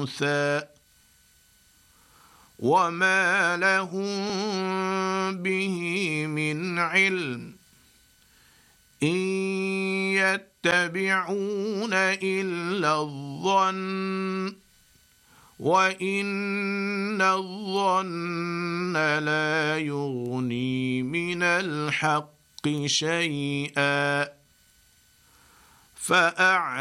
أنثى وما لهم به من علم إن يتبعون إلا الظن وإن الظن لا يغني من الحق شيئا